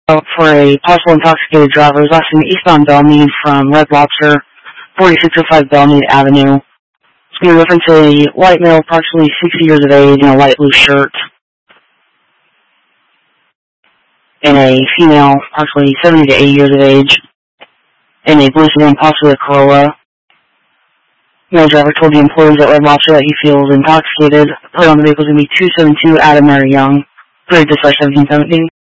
For a possible intoxicated driver. It was last seen eastbound Belmead from Red Lobster, 4605 Belmead Avenue. It's going to reference a white male, approximately 60 years of age, in a light blue shirt, and a female, approximately 70 to 80 years of age, in a blue sedan, possibly a Corolla. Male driver told the employees at Red Lobster that he feels intoxicated. Plate on the vehicle is going to be 272 Adam Mary Young, 3 1717.